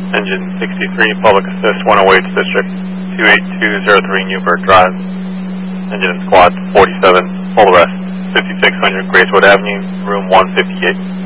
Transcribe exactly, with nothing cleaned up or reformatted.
Engine sixty-three, Public Assist one oh eight, District two eight two zero three, Newburgh Drive. Engine and Squad forty-seven, full arrest, fifty-six hundred Gracewood Avenue, room one fifty-eight.